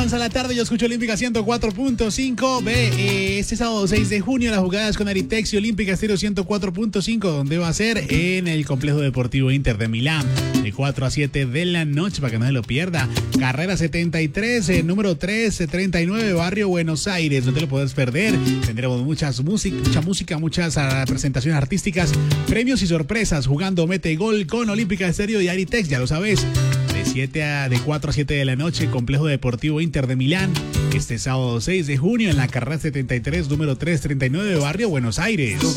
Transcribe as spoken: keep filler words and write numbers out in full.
avanza la tarde, yo escucho Olímpica ciento cuatro punto cinco. Ve, eh, este sábado seis de junio las jugadas con Aritex y Olímpica Estéreo ciento cuatro punto cinco, donde va a ser en el Complejo Deportivo Inter de Milán, de cuatro a siete de la noche, para que no se lo pierda. Carrera setenta y tres, eh, número tres treinta y nueve, Barrio Buenos Aires, no te lo puedes perder. Tendremos muchas música, mucha música, muchas uh, presentaciones artísticas, premios y sorpresas, jugando Mete Gol con Olímpica Estéreo y Aritex, ya lo sabes. De, siete a, de cuatro a siete de la noche, Complejo Deportivo Inter de Milán, este sábado seis de junio en la carrera setenta y tres, número tres treinta y nueve, Barrio Buenos Aires.